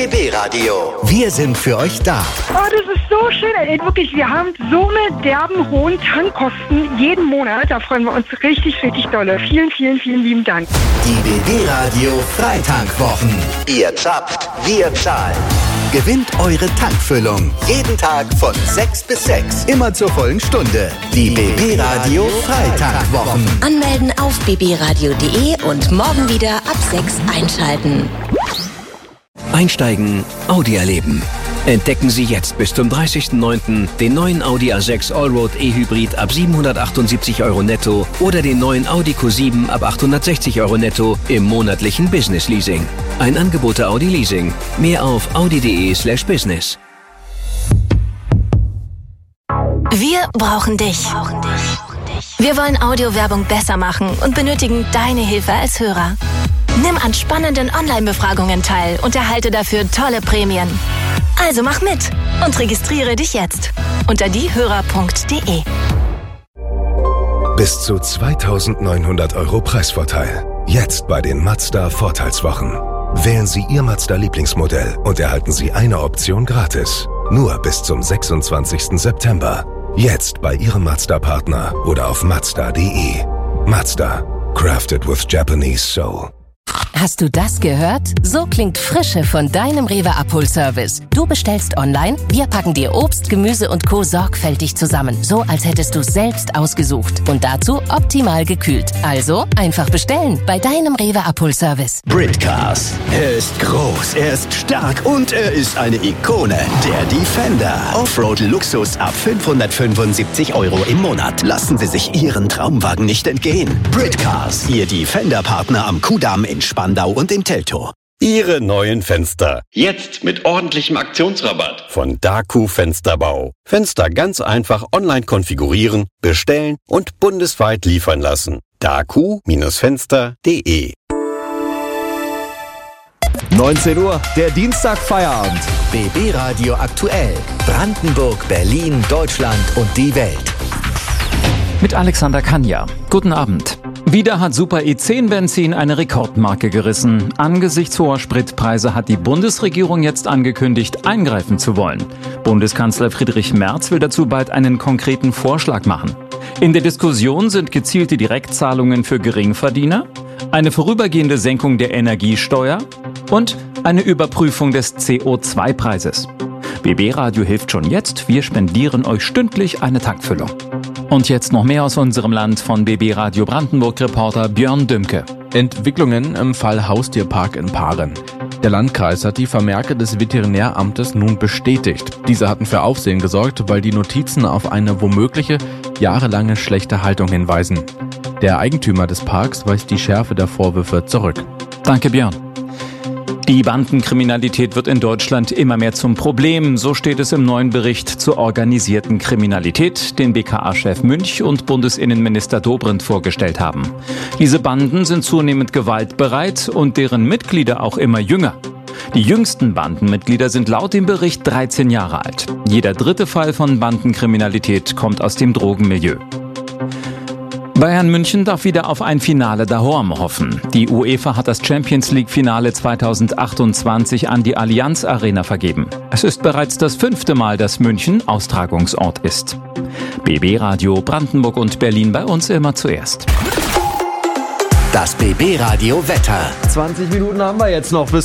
BB Radio. Wir sind für euch da. Oh, das ist so schön. Ey, wirklich, wir haben so eine derben hohen Tankkosten jeden Monat. Da freuen wir uns richtig, richtig dolle. Vielen, vielen, vielen lieben Dank. Die BB Radio Freitankwochen. Ihr zapft, wir zahlen. Gewinnt eure Tankfüllung. Jeden Tag von 6 bis 6. Immer zur vollen Stunde. Die BB Radio Freitankwochen. Anmelden auf bbradio.de und morgen wieder ab 6 einschalten. Einsteigen, Audi erleben. Entdecken Sie jetzt bis zum 30.09. den neuen Audi A6 Allroad E-Hybrid ab 778 € netto oder den neuen Audi Q7 ab 860 € netto im monatlichen Business Leasing. Ein Angebot der Audi Leasing. Mehr auf audi.de/business. Wir brauchen dich. Wir wollen Audiowerbung besser machen und benötigen deine Hilfe als Hörer. Nimm an spannenden Online-Befragungen teil und erhalte dafür tolle Prämien. Also mach mit und registriere dich jetzt unter diehörer.de. Bis zu 2.900 € Preisvorteil. Jetzt bei den Mazda Vorteilswochen. Wählen Sie Ihr Mazda-Lieblingsmodell und erhalten Sie eine Option gratis. Nur bis zum 26. September. Jetzt bei Ihrem Mazda-Partner oder auf Mazda.de. Mazda. Crafted with Japanese Soul. Hast du das gehört? So klingt Frische von deinem Rewe-Abholservice. Du bestellst online, wir packen dir Obst, Gemüse und Co. sorgfältig zusammen. So, als hättest du es selbst ausgesucht. Und dazu optimal gekühlt. Also, einfach bestellen bei deinem Rewe-Abholservice. Britcars. Er ist groß, er ist stark und er ist eine Ikone. Der Defender. Offroad-Luxus ab 575 € im Monat. Lassen Sie sich Ihren Traumwagen nicht entgehen. Britcars. Ihr Defender-Partner am Kudamm in Spandau und in Teltow. Ihre neuen Fenster. Jetzt mit ordentlichem Aktionsrabatt. Von Daku Fensterbau. Fenster ganz einfach online konfigurieren, bestellen und bundesweit liefern lassen. daku-fenster.de 19 Uhr, der Dienstag-Feierabend. BB Radio aktuell. Brandenburg, Berlin, Deutschland und die Welt. Mit Alexander Kanja. Guten Abend. Wieder hat Super E10-Benzin eine Rekordmarke gerissen. Angesichts hoher Spritpreise hat die Bundesregierung jetzt angekündigt, eingreifen zu wollen. Bundeskanzler Friedrich Merz will dazu bald einen konkreten Vorschlag machen. In der Diskussion sind gezielte Direktzahlungen für Geringverdiener, eine vorübergehende Senkung der Energiesteuer und eine Überprüfung des CO2-Preises. BB Radio hilft schon jetzt. Wir spendieren euch stündlich eine Tankfüllung. Und jetzt noch mehr aus unserem Land von BB Radio Brandenburg-Reporter Björn Dümke. Entwicklungen im Fall Haustierpark in Paaren. Der Landkreis hat die Vermerke des Veterinäramtes nun bestätigt. Diese hatten für Aufsehen gesorgt, weil die Notizen auf eine womögliche, jahrelange schlechte Haltung hinweisen. Der Eigentümer des Parks weist die Schärfe der Vorwürfe zurück. Danke, Björn. Die Bandenkriminalität wird in Deutschland immer mehr zum Problem. So steht es im neuen Bericht zur organisierten Kriminalität, den BKA-Chef Münch und Bundesinnenminister Dobrindt vorgestellt haben. Diese Banden sind zunehmend gewaltbereit und deren Mitglieder auch immer jünger. Die jüngsten Bandenmitglieder sind laut dem Bericht 13 Jahre alt. Jeder dritte Fall von Bandenkriminalität kommt aus dem Drogenmilieu. Bayern München darf wieder auf ein Finale daheim hoffen. Die UEFA hat das Champions-League-Finale 2028 an die Allianz Arena vergeben. Es ist bereits das 5. Mal, dass München Austragungsort ist. BB Radio Brandenburg und Berlin bei uns immer zuerst. Das BB Radio Wetter. 20 Minuten haben wir jetzt noch bis